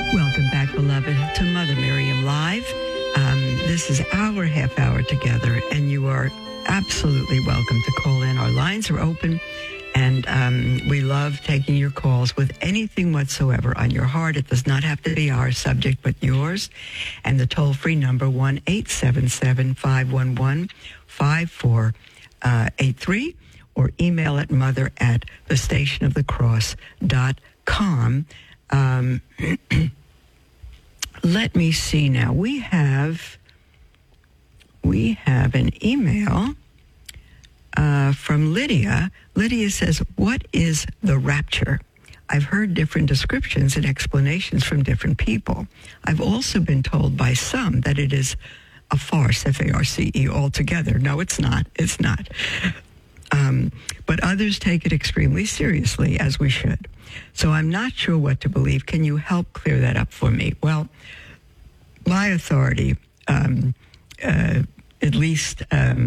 Welcome back, beloved, to Mother Miriam Live. This is our half hour together, and you are absolutely welcome to call in. Our lines are open, and we love taking your calls with anything whatsoever on your heart. It does not have to be our subject, but yours. And the toll-free number, 1-877-511-5483, or email at mother@thestationofthecross.com. Let me see now. We have an email from Lydia. Lydia says, "What is the rapture? I've heard different descriptions and explanations from different people. I've also been told by some that it is a farce, F-A-R-C-E, altogether. No, it's not. It's not. But others take it extremely seriously, as we should. So I'm not sure what to believe. Can you help clear that up for me?" Well, my authority, at least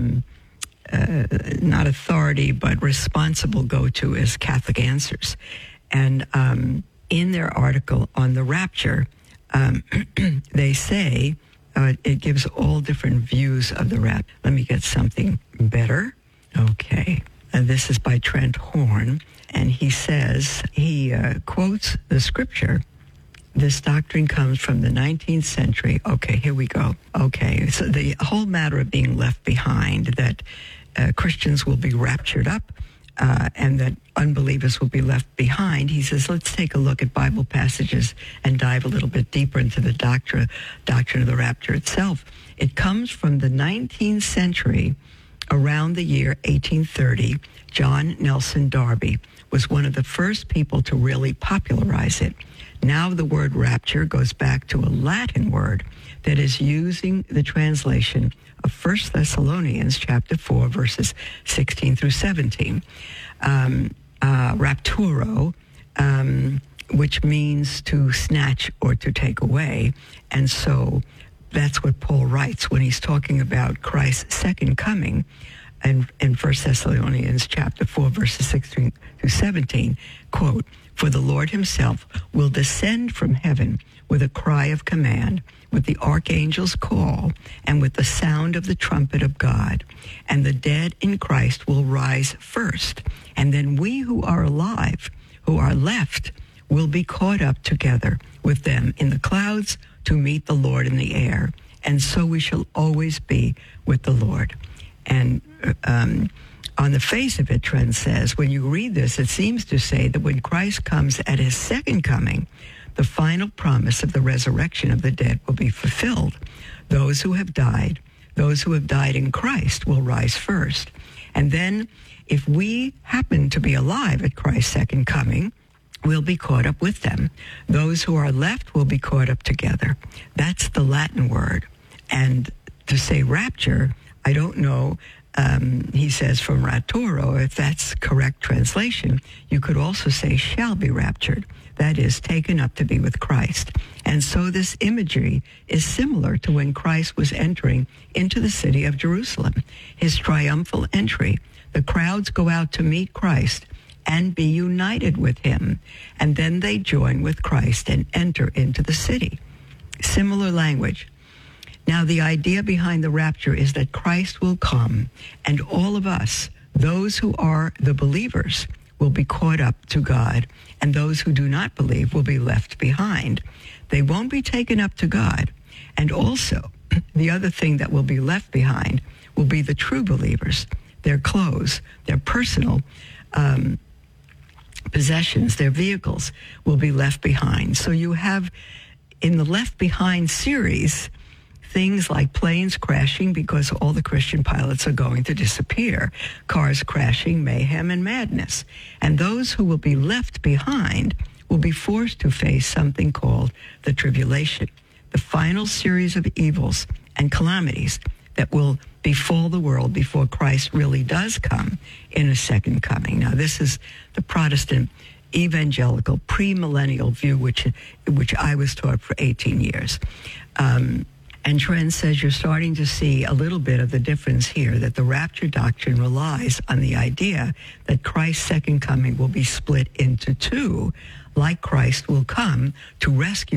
not authority, but responsible go-to is Catholic Answers. And in their article on the rapture, they say it gives all different views of the rapture. Let me get something better. Okay. This is by Trent Horn, and he says, he quotes the scripture. This doctrine comes from the 19th century. Okay, here we go. Okay, so the whole matter of being left behind, that Christians will be raptured up and that unbelievers will be left behind. He says, let's take a look at Bible passages and dive a little bit deeper into the doctrine of the rapture itself. It comes from the 19th century. Around the year 1830, John Nelson Darby was one of the first people to really popularize it. Now the word rapture goes back to a Latin word that is using the translation of 1 Thessalonians chapter 4, verses 16 through 17. Rapturo, which means to snatch or to take away. And so that's what Paul writes when he's talking about Christ's second coming in 1 Thessalonians chapter 4, verses 16 through 17, quote, "For the Lord himself will descend from heaven with a cry of command, with the archangel's call, and with the sound of the trumpet of God. And the dead in Christ will rise first. And then we who are alive, who are left, will be caught up together with them in the clouds to meet the Lord in the air. And so we shall always be with the Lord." And on the face of it, Trent says, when you read this, it seems to say that when Christ comes at his second coming, the final promise of the resurrection of the dead will be fulfilled. Those who have died in Christ will rise first. And then if we happen to be alive at Christ's second coming, we'll be caught up with them. Those who are left will be caught up together. That's the Latin word. And to say rapture, I don't know, he says from rapturo, if that's correct translation, you could also say shall be raptured. That is, taken up to be with Christ. And so this imagery is similar to when Christ was entering into the city of Jerusalem, his triumphal entry. The crowds go out to meet Christ and be united with him, and then they join with Christ and enter into the city. Similar language. Now, the idea behind the rapture is that Christ will come, and all of us, those who are the believers, will be caught up to God, and those who do not believe will be left behind. They won't be taken up to God. And also, the other thing that will be left behind will be the true believers. Their clothes, their personal possessions, their vehicles will be left behind. So you have, in the Left Behind series, things like planes crashing because all the Christian pilots are going to disappear, cars crashing, mayhem, and madness. And those who will be left behind will be forced to face something called the tribulation, the final series of evils and calamities that will befall the world before Christ really does come in a second coming. Now, this is the Protestant evangelical premillennial view, which I was taught for 18 years. And Trent says you're starting to see a little bit of the difference here, that the rapture doctrine relies on the idea that Christ's second coming will be split into two, like Christ will come to rescue